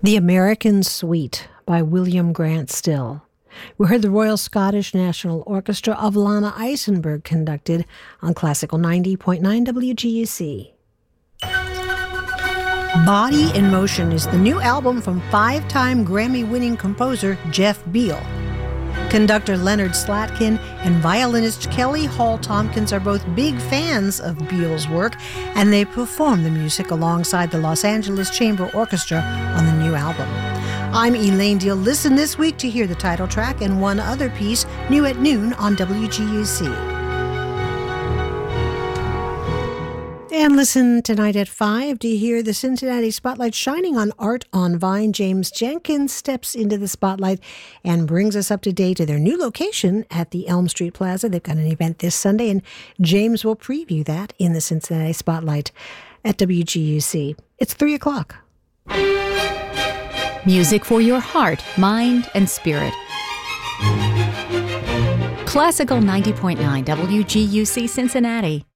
The American Suite by William Grant Still. We heard the Royal Scottish National Orchestra of Lana Eisenberg conducted on Classical 90.9 WGUC. Body in Motion is the new album from five-time Grammy-winning composer Jeff Beal. Conductor Leonard Slatkin and violinist Kelly Hall Tompkins are both big fans of Beal's work, and they perform the music alongside the Los Angeles Chamber Orchestra on the new album. I'm Elaine Deal. Listen this week to hear the title track and one other piece, new at noon on WGUC. And listen tonight at 5 to hear the Cincinnati Spotlight shining on Art on Vine. James Jenkins steps into the spotlight and brings us up to date to their new location at the Elm Street Plaza. They've got an event this Sunday, and James will preview that in the Cincinnati Spotlight at WGUC. It's 3 o'clock. Music for your heart, mind, and spirit. Classical 90.9 WGUC Cincinnati.